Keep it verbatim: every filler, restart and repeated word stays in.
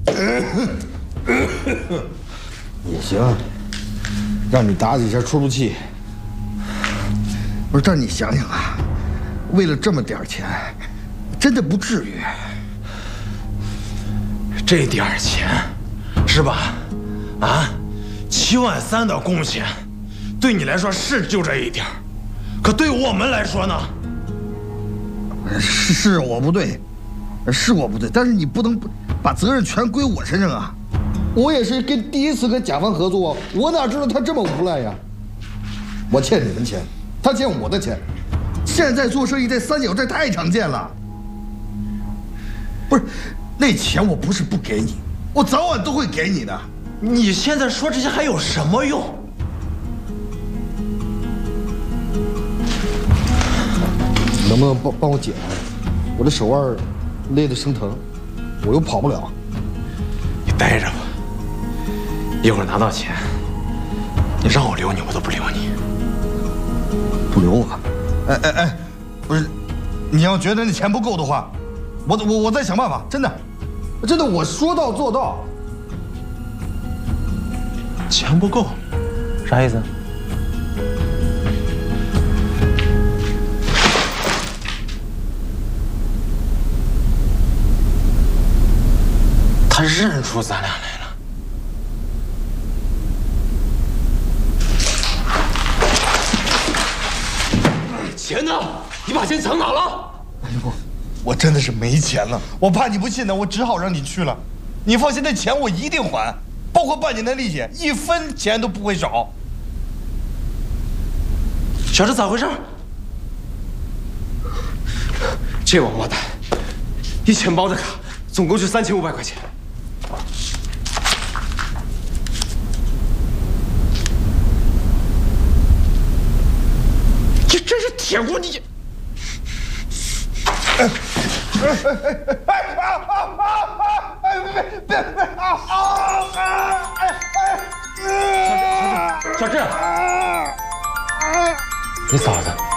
也行，让你打几下出出气。不是，但你想想啊，为了这么点钱，真的不至于。 这点钱，是吧？啊，七万三的工钱，对你来说是就这一点儿，可对我们来说呢？ 是是我不对，是我不对，但是你不能把责任全归我身上啊！我也是跟第一次跟甲方合作，我哪知道他这么无赖呀？我欠你们钱，他欠我的钱，现在做生意这三角债太常见了。不是，那钱我不是不给你，我早晚都会给你的。 你现在说这些还有什么用？ 能不能帮帮我解开？我的手腕勒得生疼，我又跑不了。 你待着吧，一会儿拿到钱，你让我留你，我都不留你。 不留我？哎哎哎，不是，你要觉得那钱不够的话，我我我再想办法，真的，真的，我说到做到。 钱不够，啥意思？他认出咱俩来了。 钱呢？你把钱藏哪了？ 哎呦，我真的是没钱了，我怕你不信呢，我只好让你去了。你放心，那钱我一定还，包括半年的利息，一分钱都不会少。 小子，咋回事？ 这王八蛋，一钱包的卡，总共就三千五百块钱。这真是铁骨你！哎哎哎啊啊啊啊！哎别别别啊啊啊！哎哎！小智，小智，你嫂子。